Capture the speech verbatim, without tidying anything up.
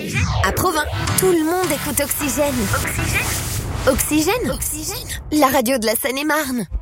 À Provins, tout le monde écoute Oxygène. Oxygène. Oxygène. Oxygène. La radio de la Seine-et-Marne.